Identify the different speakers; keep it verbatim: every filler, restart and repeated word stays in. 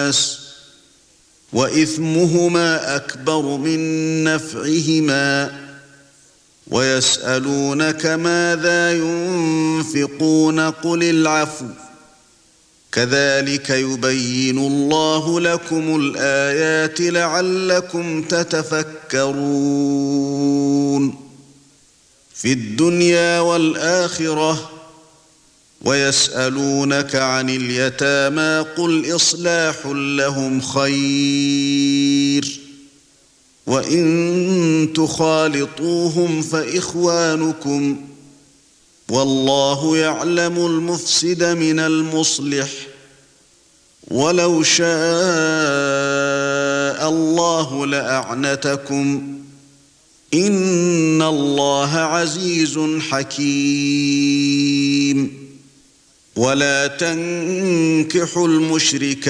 Speaker 1: النَّاسِ وَإِثْمُهُمَا أَكْبَرُ مِن نَّفْعِهِمَا وَيَسْأَلُونَكَ ماذا يُنفِقُونَ قُلِ الْعَفْوَ كَذَلِكَ يُبَيِّنُ اللَّهُ لَكُمُ الْآيَاتِ لَعَلَّكُمْ تَتَفَكَّرُونَ فِي الدُّنْيَا وَالْآخِرَةِ وَيَسْأَلُونَكَ عَنِ الْيَتَامَى قُلْ إِصْلَاحٌ لَّهُمْ خَيْرٌ وَإِن تُخَالِطُوهُمْ فَإِخْوَانُكُمْ وَاللَّهُ يَعْلَمُ الْمُفْسِدَ مِنَ الْمُصْلِحِ وَلَوْ شَاءَ اللَّهُ لَأَعْنَتَكُمْ إِنَّ اللَّهَ عَزِيزٌ حَكِيمٌ وَلَا تَنكِحُوا الْمُشْرِكَاتِ